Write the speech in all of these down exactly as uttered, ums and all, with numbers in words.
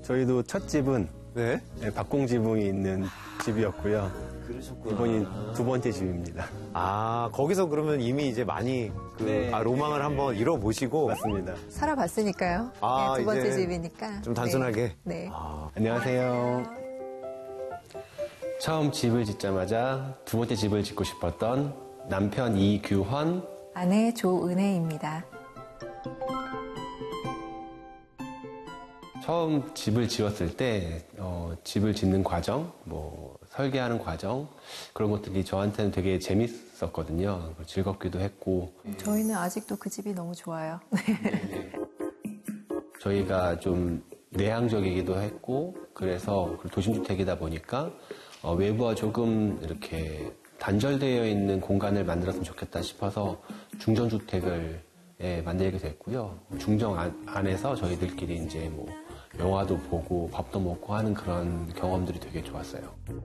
저희도 첫 집은 네? 네, 박공지붕이 있는 집이었고요. 그러셨구나. 이번이 두 번째 집입니다. 아, 거기서 그러면 이미 이제 많이 그 네. 아, 로망을 한번 이뤄보시고. 맞습니다. 살아봤으니까요. 아, 네, 두 번째 이제 집이니까. 좀 단순하게. 네. 네. 아, 안녕하세요. 처음 집을 짓자마자 두 번째 집을 짓고 싶었던 남편 이규헌, 아내 조은혜입니다. 처음 집을 지었을 때 어, 집을 짓는 과정, 뭐 설계하는 과정 그런 것들이 저한테는 되게 재밌었거든요. 즐겁기도 했고. 저희는 아직도 그 집이 너무 좋아요. 저희가 좀 내향적이기도 했고 그래서 도심주택이다 보니까 어, 외부와 조금 이렇게 단절되어 있는 공간을 만들었으면 좋겠다 싶어서 중전주택을 예, 만들게 됐고요. 중정 안, 안에서 저희들끼리 이제 뭐 영화도 보고 밥도 먹고 하는 그런 경험들이 되게 좋았어요.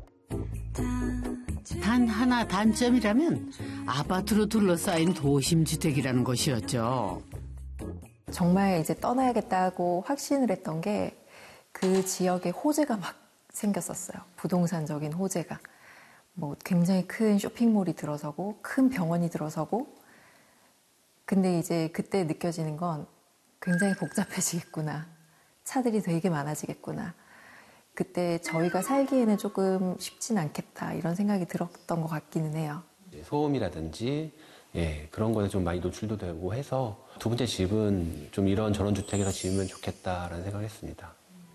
단 하나 단점이라면 아파트로 둘러싸인 도심주택이라는 것이었죠. 정말 이제 떠나야겠다고 확신을 했던 게 그 지역에 호재가 막 생겼었어요. 부동산적인 호재가. 뭐 굉장히 큰 쇼핑몰이 들어서고 큰 병원이 들어서고 근데 이제 그때 느껴지는 건 굉장히 복잡해지겠구나. 차들이 되게 많아지겠구나. 그때 저희가 살기에는 조금 쉽진 않겠다 이런 생각이 들었던 것 같기는 해요. 소음이라든지 예, 그런 거에 좀 많이 노출도 되고 해서 두 번째 집은 좀 이런 저런 주택에서 지으면 좋겠다라는 생각을 했습니다.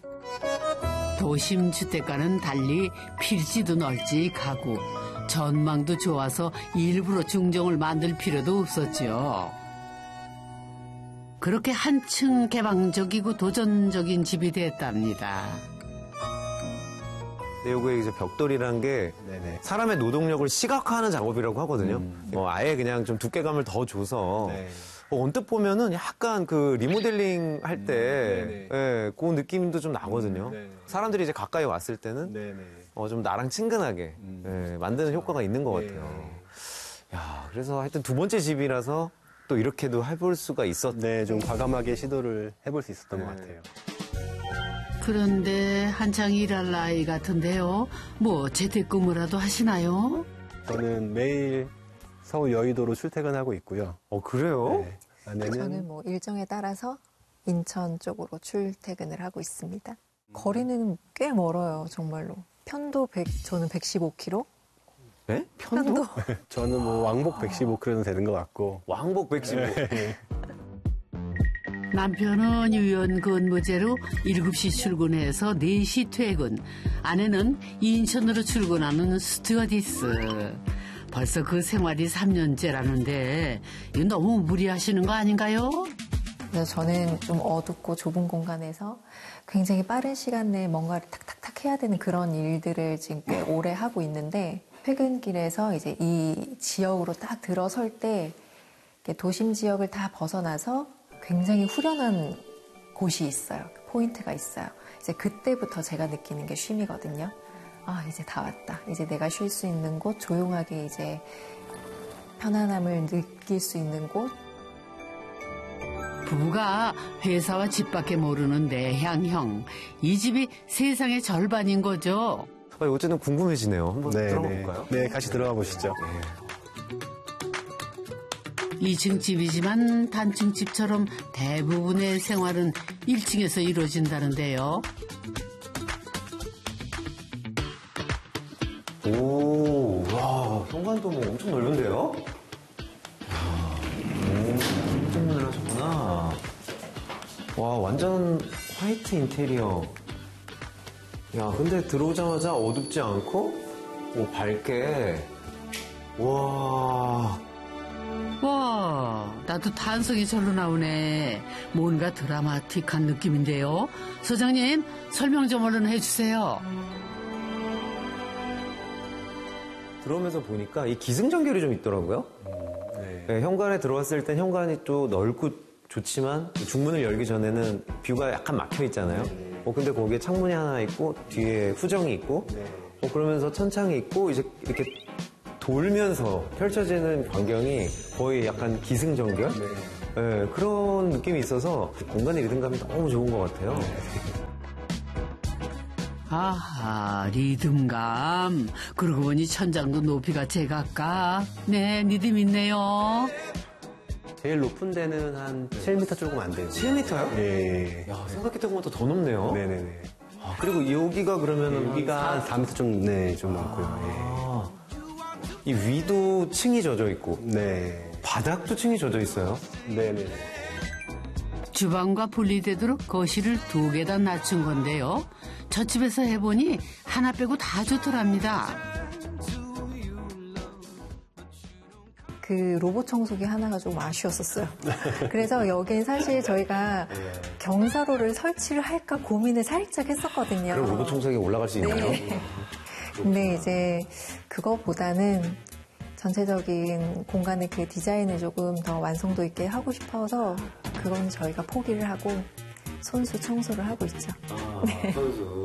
도심주택과는 달리 필지도 널찍하고 전망도 좋아서 일부러 중정을 만들 필요도 없었죠. 그렇게 한층 개방적이고 도전적인 집이 됐답니다. 네, 요게 이제 벽돌이라는 게 네네. 사람의 노동력을 시각화하는 작업이라고 하거든요. 음. 뭐 아예 그냥 좀 두께감을 더 줘서 네. 뭐 언뜻 보면은 약간 그 리모델링 할 때 음, 예, 그 느낌도 좀 나거든요. 음, 네네. 사람들이 이제 가까이 왔을 때는 네네. 어, 좀 나랑 친근하게 음. 예, 만드는 효과가 있는 것 네. 같아요. 야, 그래서 하여튼 두 번째 집이라서 또 이렇게도 해볼 수가 있었. 네, 좀 과감하게 시도를 해볼 수 있었던 네. 것 같아요. 그런데 한창 일할 나이 같은데요. 뭐 재택근무라도 하시나요? 저는 매일 서울 여의도로 출퇴근하고 있고요. 어, 그래요? 네, 아내는 저는 뭐 일정에 따라서 인천 쪽으로 출퇴근을 하고 있습니다. 거리는 꽤 멀어요, 정말로. 편도 백, 저는 백십오 킬로미터. 네? 편도? 저는 뭐 왕복 백십오 킬로미터는 되는 것 같고. 왕복 백십오. 남편은 유연 근무제로 일곱 시 출근해서 네 시 퇴근. 아내는 인천으로 출근하는 스튜어디스. 벌써 그 생활이 삼 년째라는데 이거 너무 무리하시는 거 아닌가요? 그래서 저는 좀 어둡고 좁은 공간에서 굉장히 빠른 시간 내에 뭔가를 탁탁탁 해야 되는 그런 일들을 지금 꽤 오래 하고 있는데 퇴근길에서 이제 이 지역으로 딱 들어설 때 도심 지역을 다 벗어나서 굉장히 후련한 곳이 있어요. 포인트가 있어요. 이제 그때부터 제가 느끼는 게 쉼이거든요. 아, 이제 다 왔다. 이제 내가 쉴 수 있는 곳, 조용하게 이제 편안함을 느낄 수 있는 곳. 부부가 회사와 집밖에 모르는 내향형. 이 집이 세상의 절반인 거죠. 아, 어쨌든 궁금해지네요. 한번 네, 들어가 네. 볼까요? 네, 같이 들어가 보시죠. 이 층 집이지만 단층 집처럼 대부분의 생활은 일 층에서 이루어진다는데요. 오, 와, 현관도 뭐 엄청 넓은데요? 야, 오, 깜짝 놀라셨구나. 와, 완전 화이트 인테리어. 야, 근데 들어오자마자 어둡지 않고, 오, 밝게. 와. 와, 나도 탄성이 절로 나오네. 뭔가 드라마틱한 느낌인데요. 소장님, 설명 좀 얼른 해주세요. 들어오면서 보니까 이 기승전결이 좀 있더라고요. 네. 네, 현관에 들어왔을 땐 현관이 또 넓고 좋지만 중문을 열기 전에는 뷰가 약간 막혀 있잖아요. 어, 근데 거기에 창문이 하나 있고 뒤에 후정이 있고 어, 그러면서 천창이 있고 이제 이렇게 돌면서 펼쳐지는 광경이 거의 약간 기승전결? 네. 네, 그런 느낌이 있어서 공간의 리듬감이 너무 좋은 것 같아요. 아하, 리듬감. 그러고 보니 천장도 높이가 제각각. 네, 리듬 있네요. 제일 높은 데는 한 칠 미터 조금 안 돼요. 칠 미터요? 예. 야, 생각했던 것보다 더 높네요. 네네네. 아, 그리고 여기가 그러면은 여기가 한 사 미터 좀, 네, 좀 많고요. 아, 이 위도 층이 젖어 있고 예. 네. 바닥도 층이 젖어 있어요. 네네. 주방과 분리되도록 거실을 두 계단 낮춘 건데요. 저 집에서 해보니 하나 빼고 다 좋더랍니다. 그 로봇 청소기 하나가 좀 아쉬웠었어요. 그래서 여긴 사실 저희가 경사로를 설치를 할까 고민을 살짝 했었거든요. 그럼 로봇 청소기 올라갈 수 있나요? 네. 근데 이제 그거보다는 전체적인 공간의 그 디자인을 조금 더 완성도 있게 하고 싶어서 그건 저희가 포기를 하고 손수 청소를 하고 있죠. 아, 선수.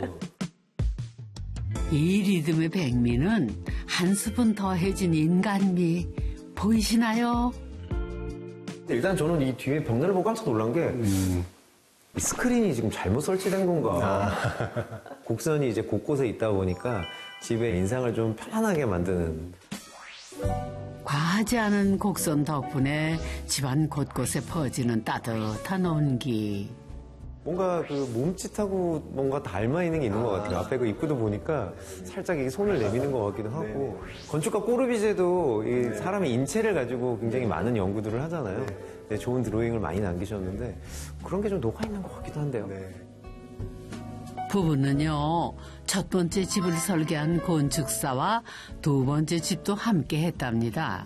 이 리듬의 백미는 한 스푼 더해진 인간미 보이시나요? 일단 저는 이 뒤에 벽면을 보고 깜짝 놀란 게 음. 이 스크린이 지금 잘못 설치된 건가. 곡선이 이제 곳곳에 있다 보니까 집의 인상을 좀 편안하게 만드는. 과하지 않은 곡선 덕분에 집안 곳곳에 퍼지는 따뜻한 온기. 뭔가 그 몸짓하고 뭔가 닮아 있는 게 있는 것 같아요. 앞에 그 입구도 보니까 살짝 이게 손을 내미는 것 같기도 하고. 건축가 꼬르비제도 이 사람의 인체를 가지고 굉장히 많은 연구들을 하잖아요. 네, 좋은 드로잉을 많이 남기셨는데 그런 게 좀 녹아있는 것 같기도 한데요. 부부는요, 첫 번째 집을 설계한 건축사와 두 번째 집도 함께 했답니다.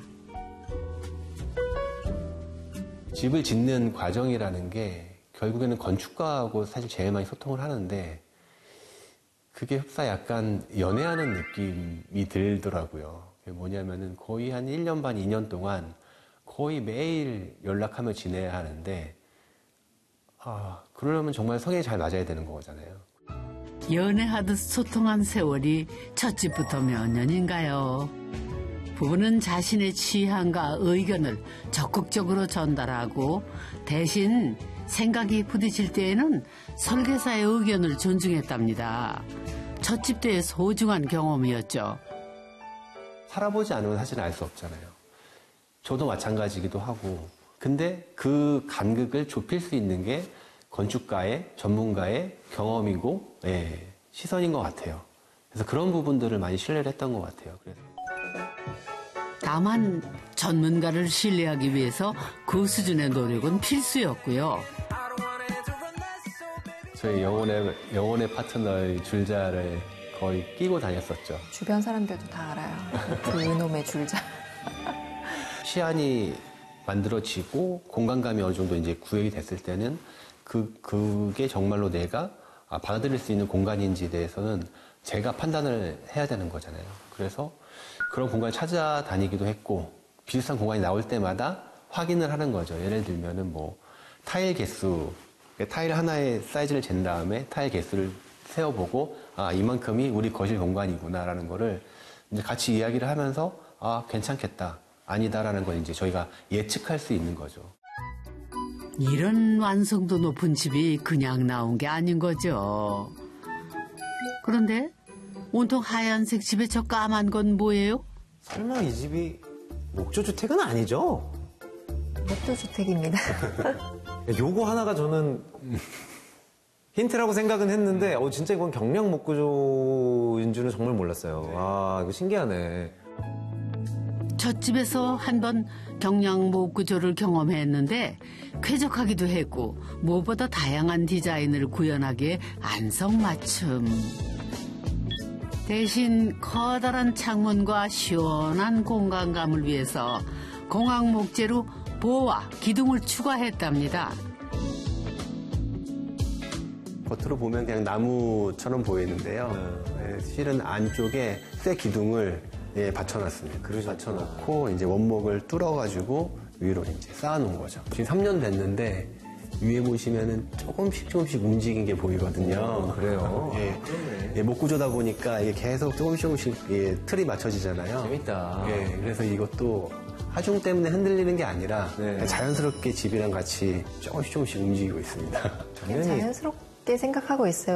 집을 짓는 과정이라는 게 결국에는 건축가하고 사실 제일 많이 소통을 하는데 그게 흡사 약간 연애하는 느낌이 들더라고요. 그게 뭐냐면은 거의 한 일 년 반, 이 년 동안 거의 매일 연락하며 지내야 하는데 아, 그러려면 정말 성향이 잘 맞아야 되는 거잖아요. 연애하듯 소통한 세월이 첫 집부터 몇 년인가요? 부부는 자신의 취향과 의견을 적극적으로 전달하고 대신 생각이 부딪힐 때에는 설계사의 의견을 존중했답니다. 첫 집 때의 소중한 경험이었죠. 살아보지 않으면 사실 알 수 없잖아요. 저도 마찬가지이기도 하고 근데 그 간극을 좁힐 수 있는 게 건축가의 전문가의 경험이고 예, 시선인 것 같아요. 그래서 그런 부분들을 많이 신뢰를 했던 것 같아요. 그래서. 다만 전문가를 신뢰하기 위해서 그 수준의 노력은 필수였고요. 저희 영혼의, 영혼의 파트너의 줄자를 거의 끼고 다녔었죠. 주변 사람들도 다 알아요. 그 놈의 줄자. 시안이 만들어지고 공간감이 어느 정도 이제 구획이 됐을 때는 그, 그게 정말로 내가 아, 받아들일 수 있는 공간인지에 대해서는 제가 판단을 해야 되는 거잖아요. 그래서 그런 공간을 찾아다니기도 했고 비슷한 공간이 나올 때마다 확인을 하는 거죠. 예를 들면은 뭐 타일 개수, 타일 하나의 사이즈를 잰 다음에 타일 개수를 세어보고 아 이만큼이 우리 거실 공간이구나라는 거를 이제 같이 이야기를 하면서 아 괜찮겠다 아니다라는 걸 이제 저희가 예측할 수 있는 거죠. 이런 완성도 높은 집이 그냥 나온 게 아닌 거죠. 그런데 온통 하얀색 집에 저 까만 건 뭐예요? 설마 이 집이 목조주택은 아니죠? 목조주택입니다. 요거 하나가 저는 힌트라고 생각은 했는데 어, 진짜 이건 경량 목조인 줄은 정말 몰랐어요. 아 이거 신기하네. 첫 집에서 한 번 경량 목구조를 경험했는데 쾌적하기도 했고 무엇보다 다양한 디자인을 구현하기에 안성맞춤. 대신 커다란 창문과 시원한 공간감을 위해서 공학 목재로 보와 기둥을 추가했답니다. 겉으로 보면 그냥 나무처럼 보이는데요. 네, 실은 안쪽에 쇠 기둥을 예, 받쳐놨습니다. 그릇 받쳐놓고 이제 원목을 뚫어가지고 위로 이제 쌓아놓은 거죠. 지금 삼 년 됐는데 위에 보시면은 조금씩 조금씩 움직인 게 보이거든요. 그래요? 예, 예, 목구조다 보니까 이게 계속 조금씩 조금씩 예, 틀이 맞춰지잖아요. 재밌다. 예, 그래서 이것도 하중 때문에 흔들리는 게 아니라 네. 자연스럽게 집이랑 같이 조금씩 조금씩 움직이고 있습니다. 당연히 자연스럽게 생각하고 있어요.